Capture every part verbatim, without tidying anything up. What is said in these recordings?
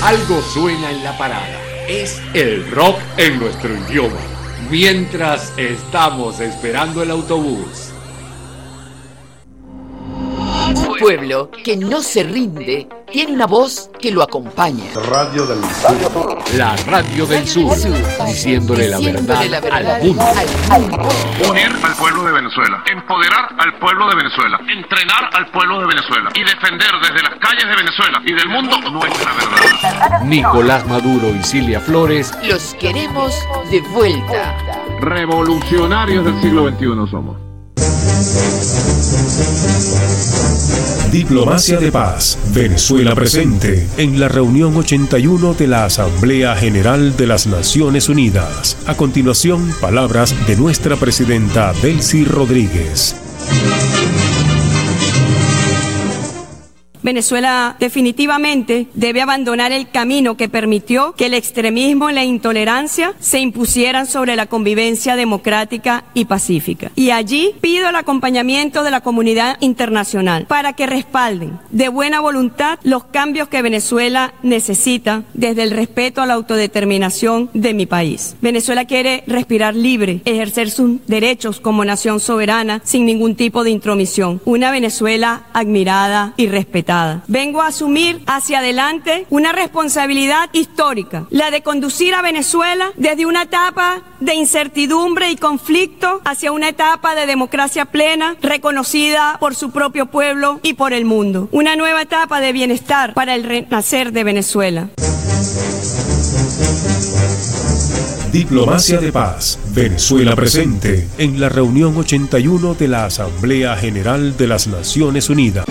Algo suena en la parada. Es el rock en nuestro idioma. Mientras estamos esperando el autobús. Pueblo que no se rinde tiene una voz que lo acompaña. Radio del Sur. La Radio del Sur, diciéndole la verdad, Diciéndole la verdad al mundo. al mundo. Unir al pueblo de Venezuela, empoderar al pueblo de Venezuela, entrenar al pueblo de Venezuela y defender desde las calles de Venezuela y del mundo nuestra verdad. Nicolás Maduro y Cilia Flores. Los queremos de vuelta. Revolucionarios del siglo veintiuno somos. Diplomacia de Paz, Venezuela presente en la reunión ochenta y uno de la Asamblea General de las Naciones Unidas. A continuación, palabras de nuestra presidenta Delcy Rodríguez. Venezuela definitivamente debe abandonar el camino que permitió que el extremismo y la intolerancia se impusieran sobre la convivencia democrática y pacífica. Y allí pido el acompañamiento de la comunidad internacional para que respalden de buena voluntad los cambios que Venezuela necesita desde el respeto a la autodeterminación de mi país. Venezuela quiere respirar libre, ejercer sus derechos como nación soberana sin ningún tipo de intromisión. Una Venezuela admirada y respetada. Vengo a asumir hacia adelante una responsabilidad histórica, la de conducir a Venezuela desde una etapa de incertidumbre y conflicto hacia una etapa de democracia plena, reconocida por su propio pueblo y por el mundo. Una nueva etapa de bienestar para el renacer de Venezuela. Diplomacia de Paz, Venezuela presente en la reunión ochenta y uno de la Asamblea General de las Naciones Unidas.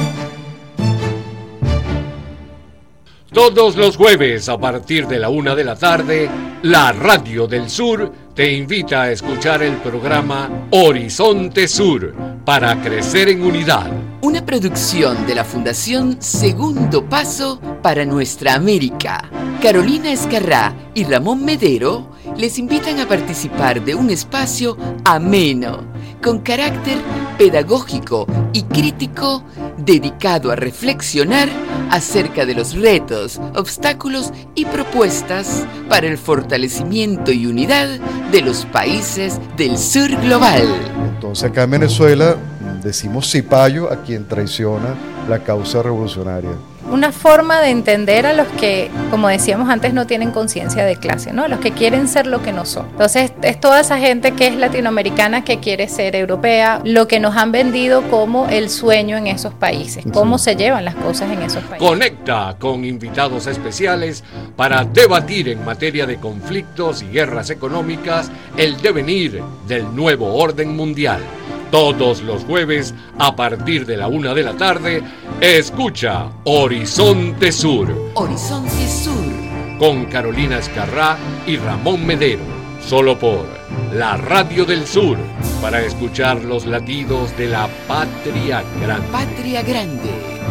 Todos los jueves a partir de la una de la tarde, la Radio del Sur te invita a escuchar el programa Horizonte Sur para crecer en unidad. Una producción de la Fundación Segundo Paso para Nuestra América. Carolina Escarrá y Ramón Medero les invitan a participar de un espacio ameno, con carácter pedagógico y crítico, dedicado a reflexionar acerca de los retos, obstáculos y propuestas para el fortalecimiento y unidad de los países del sur global. Entonces acá en Venezuela decimos cipayo a quien traiciona la causa revolucionaria. Una forma de entender a los que, como decíamos antes, no tienen conciencia de clase, ¿no? Los que quieren ser lo que no son. Entonces, es toda esa gente que es latinoamericana que quiere ser europea, lo que nos han vendido como el sueño en esos países, cómo se llevan las cosas en esos países. Conecta con invitados especiales para debatir en materia de conflictos y guerras económicas el devenir del nuevo orden mundial. Todos los jueves, a partir de la una de la tarde, escucha Horizonte Sur. Horizonte Sur. Con Carolina Escarrá y Ramón Medero. Solo por la Radio del Sur. Para escuchar los latidos de la patria grande. Patria grande.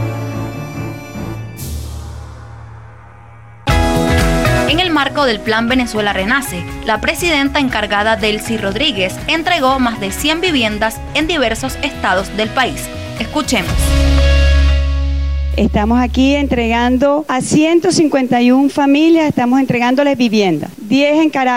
En el marco del Plan Venezuela Renace, la presidenta encargada Delcy Rodríguez entregó más de cien viviendas en diversos estados del país. Escuchemos. Estamos aquí entregando a ciento cincuenta y una familias, estamos entregándoles vivienda, diez en Caracas.